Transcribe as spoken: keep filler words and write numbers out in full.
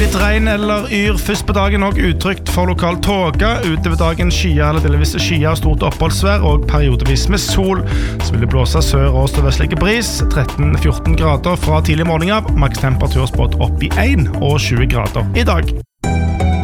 Litt regn eller yr først på dagen og utrygt for lokal tåke. Utover dagen skyer eller delvis skyer, stort oppholdsvær og periodevis med sol. Så vil det blåse sør- og støvvestlige bris, tretten til fjorten grader fra tidlig morgen av. Maks temperatur spådd opp i en og tjue grader i dag.